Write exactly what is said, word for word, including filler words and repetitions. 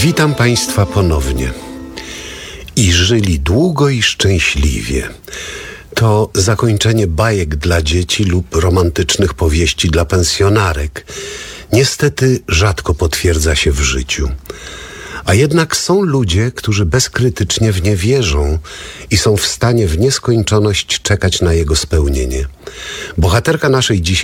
Witam Państwa ponownie. I żyli długo i szczęśliwie. To zakończenie bajek dla dzieci lub romantycznych powieści dla pensjonarek. Niestety rzadko potwierdza się w życiu. A jednak są ludzie, którzy bezkrytycznie w nie wierzą i są w stanie w nieskończoność czekać na jego spełnienie. Bohaterka naszej dzisiejszej